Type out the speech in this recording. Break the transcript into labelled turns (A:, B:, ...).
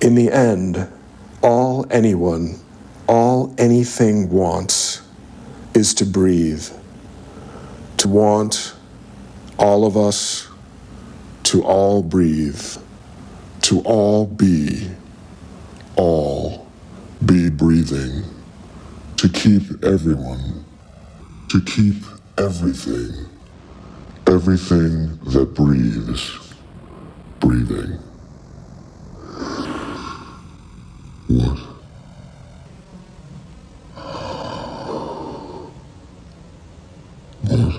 A: In the end, all anyone, all anything wants is to breathe. To want all of us to all breathe, to all be breathing, to keep everyone, to keep everything, everything that breathes, breathing. What?